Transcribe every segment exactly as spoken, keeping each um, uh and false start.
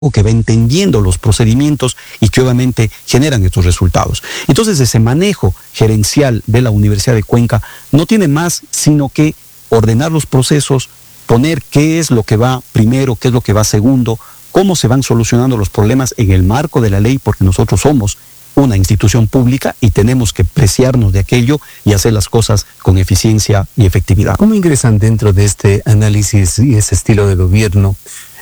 que va entendiendo los procedimientos y que obviamente generan estos resultados. Entonces, ese manejo gerencial de la Universidad de Cuenca no tiene más sino que ordenar los procesos, poner qué es lo que va primero, qué es lo que va segundo, cómo se van solucionando los problemas en el marco de la ley, porque nosotros somos una institución pública y tenemos que preciarnos de aquello y hacer las cosas con eficiencia y efectividad. ¿Cómo ingresan dentro de este análisis y ese estilo de gobierno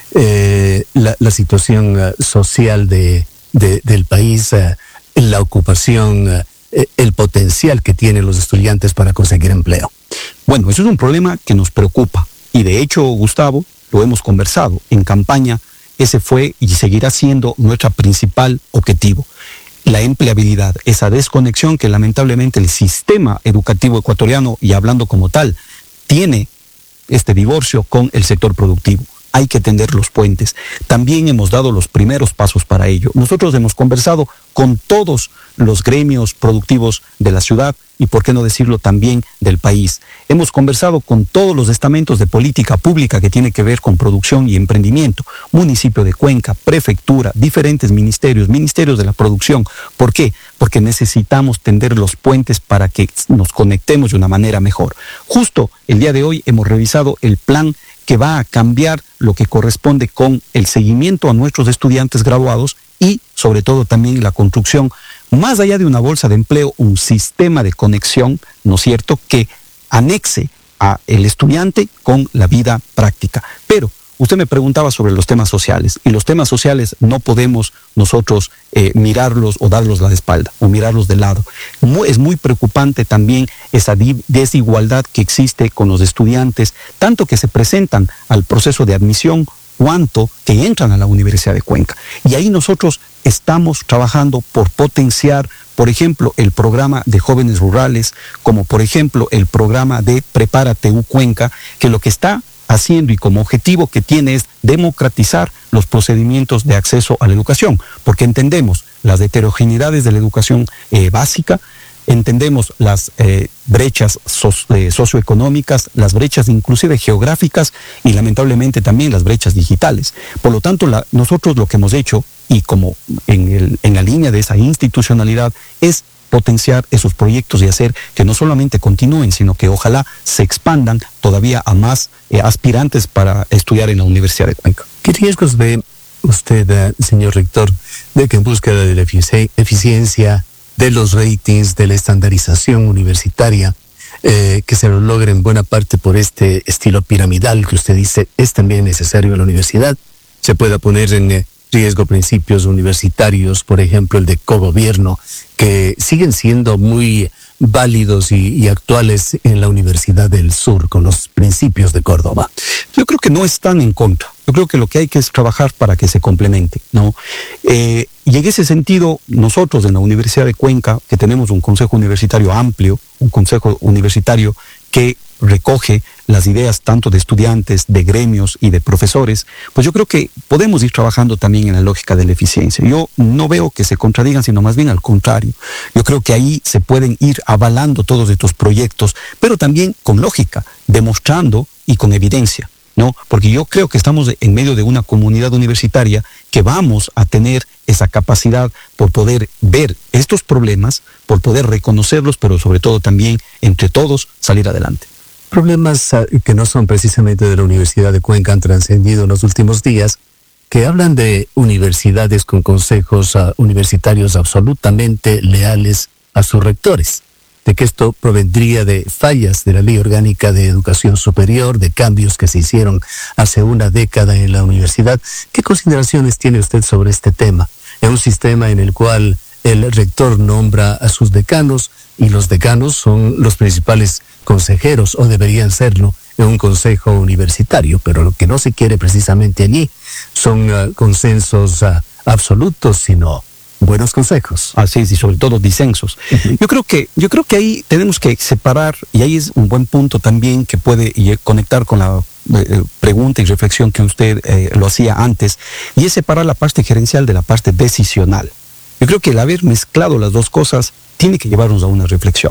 eh, la, la situación uh, social de, de, del país, uh, la ocupación, uh, el potencial que tienen los estudiantes para conseguir empleo? Bueno, eso es un problema que nos preocupa y de hecho, Gustavo, lo hemos conversado en campaña. Ese fue y seguirá siendo nuestro principal objetivo. La empleabilidad, esa desconexión que lamentablemente el sistema educativo ecuatoriano, y hablando como tal, tiene este divorcio con el sector productivo. Hay que tender los puentes. También hemos dado los primeros pasos para ello. Nosotros hemos conversado con todos los gremios productivos de la ciudad y, por qué no decirlo, también del país. Hemos conversado con todos los estamentos de política pública que tiene que ver con producción y emprendimiento. Municipio de Cuenca, prefectura, diferentes ministerios, ministerios de la producción. ¿Por qué? Porque necesitamos tender los puentes para que nos conectemos de una manera mejor. Justo el día de hoy hemos revisado el plan que va a cambiar lo que corresponde con el seguimiento a nuestros estudiantes graduados y sobre todo también la construcción, más allá de una bolsa de empleo, un sistema de conexión, ¿no es cierto?, que anexe a el estudiante con la vida práctica. Pero usted me preguntaba sobre los temas sociales, y los temas sociales no podemos nosotros eh, mirarlos o darlos la espalda, o mirarlos de lado. Muy, es muy preocupante también esa desigualdad que existe con los estudiantes, tanto que se presentan al proceso de admisión, cuanto que entran a la Universidad de Cuenca. Y ahí nosotros estamos trabajando por potenciar, por ejemplo, el programa de jóvenes rurales, como por ejemplo el programa de Prepárate U Cuenca, que lo que está haciendo y como objetivo que tiene es democratizar los procedimientos de acceso a la educación, porque entendemos las heterogeneidades de la educación eh, básica, entendemos las eh, brechas so, eh, socioeconómicas, las brechas inclusive geográficas y lamentablemente también las brechas digitales. Por lo tanto, la, nosotros lo que hemos hecho, y como en, el, en la línea de esa institucionalidad, es potenciar esos proyectos y hacer que no solamente continúen, sino que ojalá se expandan todavía a más eh, aspirantes para estudiar en la Universidad de Cuenca. ¿Qué riesgos ve usted, señor rector, de que en búsqueda de la efici- eficiencia, de los ratings, de la estandarización universitaria, eh, que se lo logre en buena parte por este estilo piramidal que usted dice es también necesario en la universidad, se pueda poner en eh, riesgo principios universitarios, por ejemplo el de cogobierno, que siguen siendo muy válidos y, y actuales en la Universidad del Sur, con los principios de Córdoba? Yo creo que no están en contra. Yo creo que lo que hay que es trabajar para que se complemente, ¿no? Eh, y en ese sentido, nosotros en la Universidad de Cuenca, que tenemos un consejo universitario amplio, un consejo universitario que recoge las ideas tanto de estudiantes, de gremios y de profesores, pues yo creo que podemos ir trabajando también en la lógica de la eficiencia. Yo no veo que se contradigan, sino más bien al contrario. Yo creo que ahí se pueden ir avalando todos estos proyectos, pero también con lógica, demostrando y con evidencia, ¿no? Porque yo creo que estamos en medio de una comunidad universitaria que vamos a tener esa capacidad por poder ver estos problemas, por poder reconocerlos, pero sobre todo también entre todos salir adelante. Problemas uh, que no son precisamente de la Universidad de Cuenca han trascendido en los últimos días, que hablan de universidades con consejos uh, universitarios absolutamente leales a sus rectores, de que esto provendría de fallas de la Ley Orgánica de Educación Superior, de cambios que se hicieron hace una década en la universidad. ¿Qué consideraciones tiene usted sobre este tema? En un sistema en el cual el rector nombra a sus decanos y los decanos son los principales consejeros, o deberían serlo, en un consejo universitario, pero lo que no se quiere precisamente allí son uh, consensos uh, absolutos, sino buenos consejos. Así es, y sobre todo disensos. Uh-huh. Yo creo que, yo creo que ahí tenemos que separar, y ahí es un buen punto también que puede conectar con la eh, pregunta y reflexión que usted eh, lo hacía antes, y es separar la parte gerencial de la parte decisional. Yo creo que el haber mezclado las dos cosas tiene que llevarnos a una reflexión.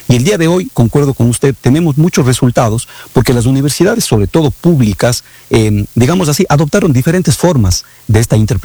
Y el día de hoy, concuerdo con usted, tenemos muchos resultados porque las universidades, sobre todo públicas, eh, digamos así, adoptaron diferentes formas de esta interpretación.